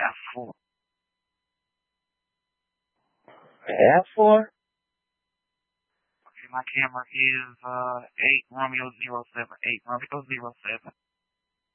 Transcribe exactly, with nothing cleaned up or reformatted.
F four. F four? Okay, my camera is uh eight Romeo zero seven. Eight Romeo zero seven.